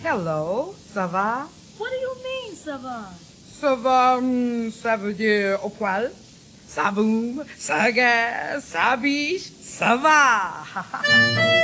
Hello, ça va? What do you mean, ça va? Ça va, ça veut dire au poil. Ça boum, ça gaz, ça biche, ça va.